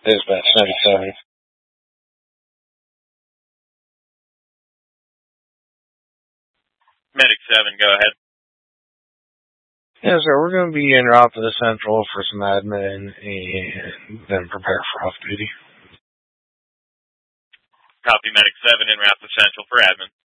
Dispatch 97. Medic 7, go ahead. Yes, sir. We're going to be en route to the Central for some admin and then prepare for off-duty. Copy, Medic 7, en route to Central for admin.